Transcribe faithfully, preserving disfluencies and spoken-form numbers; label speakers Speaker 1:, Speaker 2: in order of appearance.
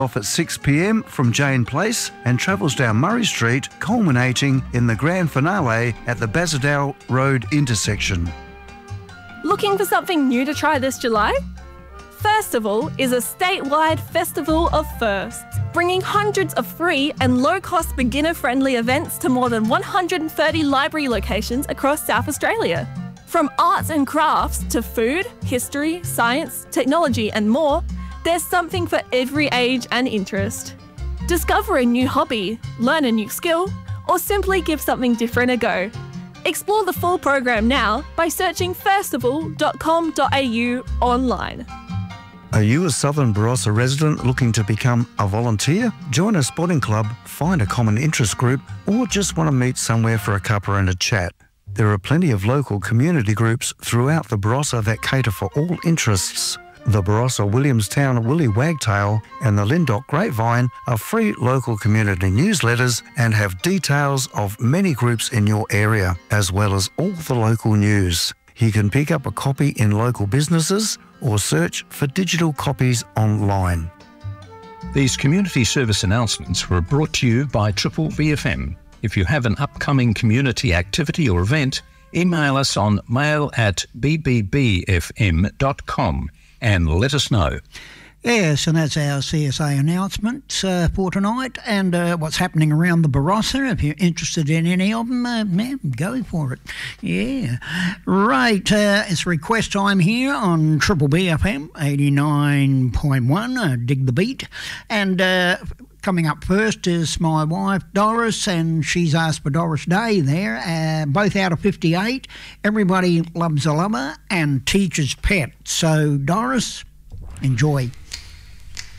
Speaker 1: off at six p m from Jane Place and travels down Murray Street, culminating in the grand finale at the Bazadale Road intersection.
Speaker 2: Looking for something new to try this July? Firstival is a statewide festival of firsts, bringing hundreds of free and low-cost beginner-friendly events to more than one hundred thirty library locations across South Australia. From arts and crafts to food, history, science, technology and more, there's something for every age and interest. Discover a new hobby, learn a new skill, or simply give something different a go. Explore the full program now by searching firstival dot com dot a u online.
Speaker 1: Are you a Southern Barossa resident looking to become a volunteer? Join a spotting club, find a common interest group, or just want to meet somewhere for a cuppa and a chat? There are plenty of local community groups throughout the Barossa that cater for all interests. The Barossa Williamstown Willy Wagtail and the Lyndoch Grapevine are free local community newsletters and have details of many groups in your area, as well as all the local news. You can pick up a copy in local businesses or search for digital copies online.
Speaker 3: These community service announcements were brought to you by Triple B F M. If you have an upcoming community activity or event, email us on mail at b b b f m dot com and let us know.
Speaker 4: Yes, and that's our C S A announcement uh, for tonight and uh, what's happening around the Barossa. If you're interested in any of them, uh, man, go for it. Yeah. Right, uh, it's request time here on Triple B F M eighty-nine point one, uh, Dig the Beat. And uh, coming up first is my wife, Doris, and she's asked for Doris Day there, uh, both out of fifty-eight. Everybody Loves a Lover and Teacher's Pet. So, Doris, enjoy.